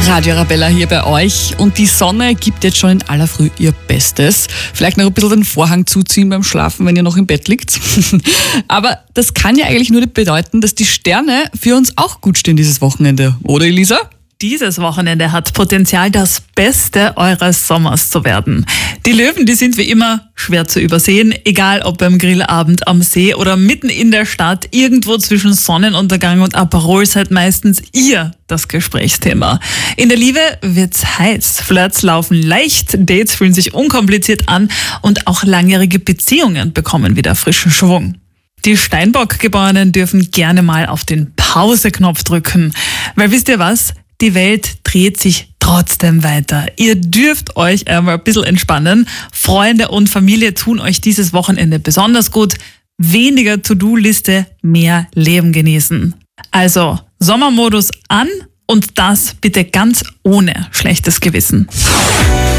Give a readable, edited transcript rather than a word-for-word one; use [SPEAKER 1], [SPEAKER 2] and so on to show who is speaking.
[SPEAKER 1] Radio Arabella hier bei euch und die Sonne gibt jetzt schon in aller Früh ihr Bestes. Vielleicht noch ein bisschen den Vorhang zuziehen beim Schlafen, wenn ihr noch im Bett liegt. Aber das kann ja eigentlich nur bedeuten, dass die Sterne für uns auch gut stehen dieses Wochenende. Oder Elisa?
[SPEAKER 2] Dieses Wochenende hat Potenzial, das Beste eures Sommers zu werden. Die Löwen, die sind wie immer schwer zu übersehen, egal ob beim Grillabend am See oder mitten in der Stadt, irgendwo zwischen Sonnenuntergang und Aperol seid meistens ihr das Gesprächsthema. In der Liebe wird's heiß, Flirts laufen leicht, Dates fühlen sich unkompliziert an und auch langjährige Beziehungen bekommen wieder frischen Schwung. Die Steinbock-Geborenen dürfen gerne mal auf den Pause-Knopf drücken, weil wisst ihr was? Die Welt dreht sich trotzdem weiter. Ihr dürft euch einmal ein bisschen entspannen. Freunde und Familie tun euch dieses Wochenende besonders gut. Weniger To-Do-Liste, mehr Leben genießen. Also Sommermodus an und das bitte ganz ohne schlechtes Gewissen.